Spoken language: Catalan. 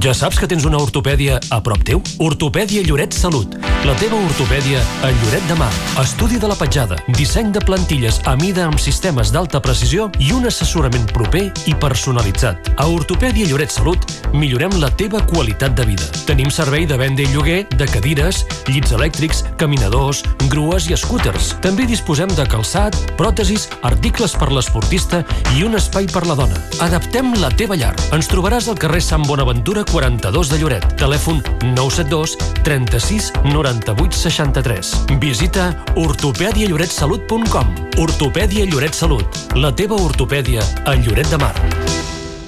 Ja saps que tens una ortopèdia a prop teu? Ortopèdia Lloret Salut. La teva ortopèdia a Lloret de Mar. Estudi de la petjada, disseny de plantilles a mida amb sistemes d'alta precisió i un assessorament proper i personalitzat. A Ortopèdia Lloret Salut millorem la teva qualitat de vida. Tenim servei de venda i lloguer de cadires, llits elèctrics, caminadors, grues i scooters. També disposem de calçat, pròtesis, articles per l'esportista i un espai per la dona. Adaptem la teva llar. Ens trobaràs al carrer Sant Bonaventura 42 de Lloret. Telèfon 972 36 98 63. Visita ortopedialloretsalut.com. Ortopèdia Lloret Salut. La teva ortopèdia a Lloret de Mar.